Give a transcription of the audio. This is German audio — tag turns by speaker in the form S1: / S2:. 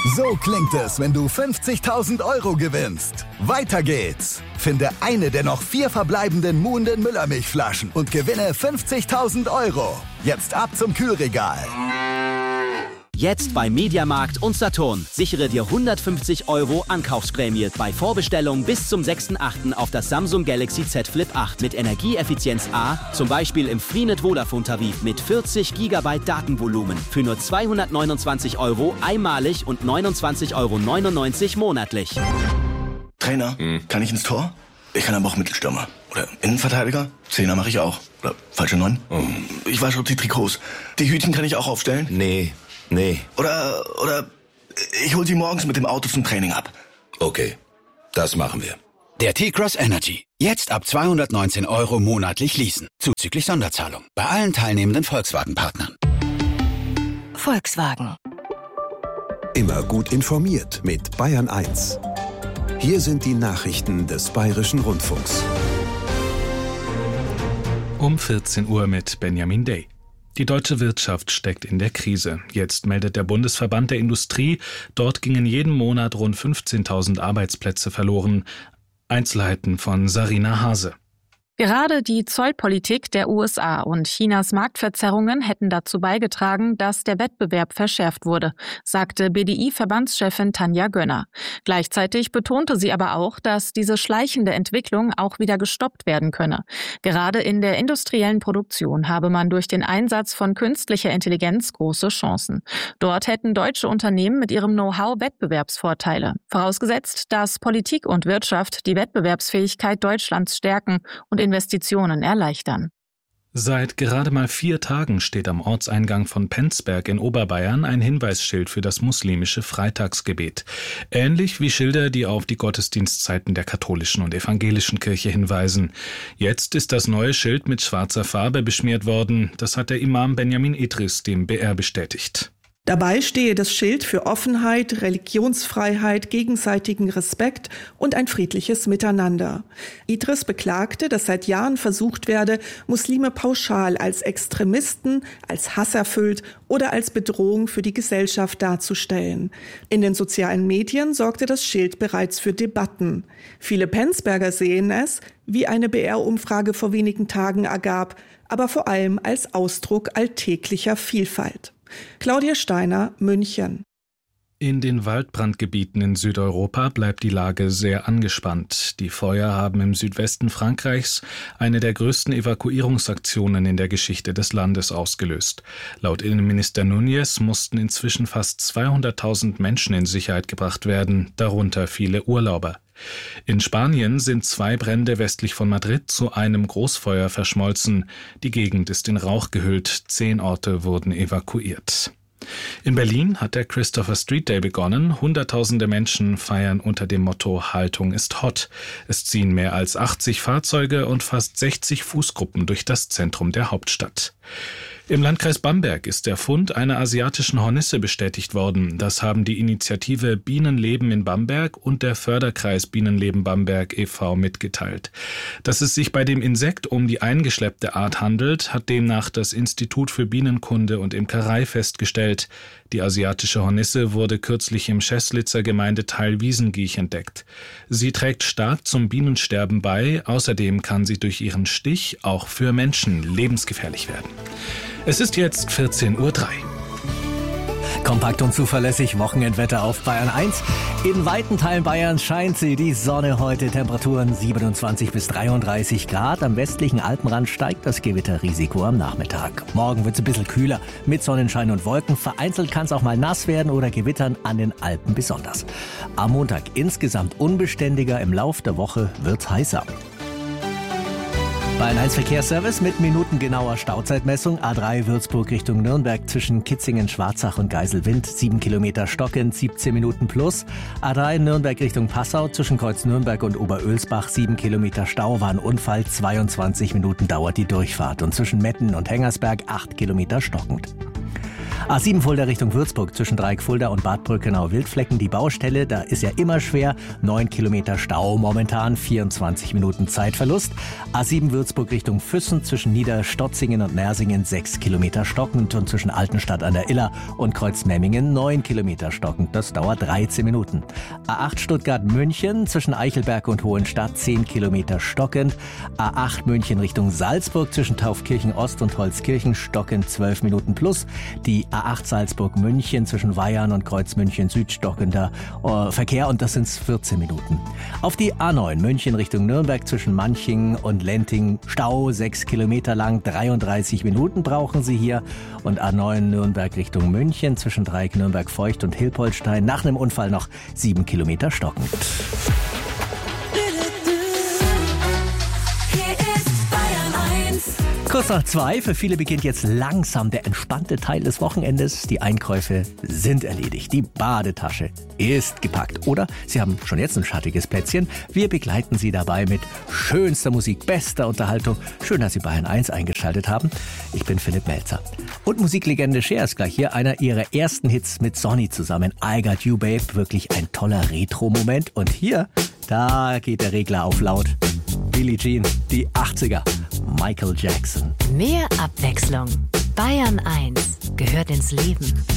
S1: So klingt es, wenn du 50.000 € gewinnst. Weiter geht's. Finde eine der noch 4 verbleibenden Muhnden Müllermilchflaschen und gewinne 50.000 €. Jetzt ab zum Kühlregal.
S2: Jetzt bei Mediamarkt und Saturn. Sichere dir 150 € Ankaufsprämie bei Vorbestellung bis zum 6.8. auf das Samsung Galaxy Z Flip 8 mit Energieeffizienz A, zum Beispiel im Freenet Vodafone-Tarif mit 40 GB Datenvolumen für nur 229 € einmalig und 29,99 € monatlich.
S3: Trainer, kann ich ins Tor? Ich kann aber auch Mittelstürmer. Oder Innenverteidiger? Zehner mache ich auch. Oder falsche 9? Ich wasche auch die Trikots. Die Hütchen kann ich auch aufstellen?
S4: Nee.
S3: Oder ich hol sie morgens mit dem Auto zum Training ab.
S4: Okay, das machen wir.
S5: Der T-Cross Energy. Jetzt ab 219 € monatlich leasen. Zuzüglich Sonderzahlung. Bei allen teilnehmenden Volkswagen-Partnern.
S6: Volkswagen.
S7: Immer gut informiert mit Bayern 1. Hier sind die Nachrichten des Bayerischen Rundfunks.
S8: Um 14 Uhr mit Benjamin Day. Die deutsche Wirtschaft steckt in der Krise. Jetzt meldet der Bundesverband der Industrie, dort gingen jeden Monat rund 15.000 Arbeitsplätze verloren. Einzelheiten von Sarina Hase.
S9: Gerade die Zollpolitik der USA und Chinas Marktverzerrungen hätten dazu beigetragen, dass der Wettbewerb verschärft wurde, sagte BDI-Verbandschefin Tanja Gönner. Gleichzeitig betonte sie aber auch, dass diese schleichende Entwicklung auch wieder gestoppt werden könne. Gerade in der industriellen Produktion habe man durch den Einsatz von künstlicher Intelligenz große Chancen. Dort hätten deutsche Unternehmen mit ihrem Know-how Wettbewerbsvorteile. Vorausgesetzt, dass Politik und Wirtschaft die Wettbewerbsfähigkeit Deutschlands stärken und Investitionen erleichtern.
S8: Seit gerade mal 4 Tagen steht am Ortseingang von Penzberg in Oberbayern ein Hinweisschild für das muslimische Freitagsgebet. Ähnlich wie Schilder, die auf die Gottesdienstzeiten der katholischen und evangelischen Kirche hinweisen. Jetzt ist das neue Schild mit schwarzer Farbe beschmiert worden. Das hat der Imam Benjamin Idris dem BR bestätigt.
S10: Dabei stehe das Schild für Offenheit, Religionsfreiheit, gegenseitigen Respekt und ein friedliches Miteinander. Idris beklagte, dass seit Jahren versucht werde, Muslime pauschal als Extremisten, als hasserfüllt oder als Bedrohung für die Gesellschaft darzustellen. In den sozialen Medien sorgte das Schild bereits für Debatten. Viele Penzberger sehen es, wie eine BR-Umfrage vor wenigen Tagen ergab, aber vor allem als Ausdruck alltäglicher Vielfalt. Claudia Steiner, München.
S8: In den Waldbrandgebieten in Südeuropa bleibt die Lage sehr angespannt. Die Feuer haben im Südwesten Frankreichs eine der größten Evakuierungsaktionen in der Geschichte des Landes ausgelöst. Laut Innenminister Núñez mussten inzwischen fast 200.000 Menschen in Sicherheit gebracht werden, darunter viele Urlauber. In Spanien sind 2 Brände westlich von Madrid zu einem Großfeuer verschmolzen. Die Gegend ist in Rauch gehüllt, 10 Orte wurden evakuiert. In Berlin hat der Christopher Street Day begonnen. Hunderttausende Menschen feiern unter dem Motto Haltung ist hot. Es ziehen mehr als 80 Fahrzeuge und fast 60 Fußgruppen durch das Zentrum der Hauptstadt. Im Landkreis Bamberg ist der Fund einer asiatischen Hornisse bestätigt worden. Das haben die Initiative Bienenleben in Bamberg und der Förderkreis Bienenleben Bamberg e.V. mitgeteilt. Dass es sich bei dem Insekt um die eingeschleppte Art handelt, hat demnach das Institut für Bienenkunde und Imkerei festgestellt. Die asiatische Hornisse wurde kürzlich im Scheßlitzer Gemeindeteil Wiesengiech entdeckt. Sie trägt stark zum Bienensterben bei. Außerdem kann sie durch ihren Stich auch für Menschen lebensgefährlich werden. Es ist jetzt 14:03 Uhr.
S11: Kompakt und zuverlässig Wochenendwetter auf Bayern 1. In weiten Teilen Bayerns scheint die Sonne heute. Temperaturen 27 bis 33 Grad. Am westlichen Alpenrand steigt das Gewitterrisiko am Nachmittag. Morgen wird es ein bisschen kühler mit Sonnenschein und Wolken. Vereinzelt kann es auch mal nass werden oder gewittern, an den Alpen besonders. Am Montag insgesamt unbeständiger. Im Lauf der Woche wird es heißer. Bayern 1 Verkehrsservice mit minutengenauer Stauzeitmessung. A3 Würzburg Richtung Nürnberg zwischen Kitzingen, Schwarzach und Geiselwind. 7 Kilometer stockend, 17 Minuten plus. A3 Nürnberg Richtung Passau zwischen Kreuz Nürnberg und Oberölsbach. 7 Kilometer Stau, war ein Unfall. 22 Minuten dauert die Durchfahrt. Und zwischen Metten und Hengersberg 8 Kilometer stockend. A7 Fulda Richtung Würzburg zwischen Dreieck-Fulda und Bad Brückenau-Wildflecken. Die Baustelle, da ist ja immer schwer. 9 Kilometer Stau momentan, 24 Minuten Zeitverlust. A7 Würzburg Richtung Füssen zwischen Niederstotzingen und Nersingen 6 Kilometer stockend und zwischen Altenstadt an der Iller und Kreuzmemmingen 9 Kilometer stockend. Das dauert 13 Minuten. A8 Stuttgart-München zwischen Eichelberg und Hohenstadt 10 Kilometer stockend. A8 München Richtung Salzburg zwischen Taufkirchen Ost und Holzkirchen stockend 12 Minuten plus. Die A8 Salzburg-München zwischen Weyarn und Kreuzmünchen Süd stockender Verkehr und das sind 14 Minuten. Auf die A9 München Richtung Nürnberg zwischen Manching und Lenting Stau 6 Kilometer lang, 33 Minuten brauchen Sie hier. Und A9 Nürnberg Richtung München zwischen Dreieck Nürnberg-Feucht und Hilpoltstein nach einem Unfall noch 7 Kilometer stockend. Kurz nach 2, für viele beginnt jetzt langsam der entspannte Teil des Wochenendes. Die Einkäufe sind erledigt, die Badetasche ist gepackt oder Sie haben schon jetzt ein schattiges Plätzchen. Wir begleiten Sie dabei mit schönster Musik, bester Unterhaltung. Schön, dass Sie Bayern 1 eingeschaltet haben. Ich bin Philipp Melzer. Und Musiklegende Cher ist gleich hier, einer ihrer ersten Hits mit Sonny zusammen. I Got You Babe, wirklich ein toller Retro-Moment. Und hier, da geht der Regler auf laut. Billie Jean, die 80er. Michael Jackson.
S6: Mehr Abwechslung. Bayern 1 gehört ins Leben.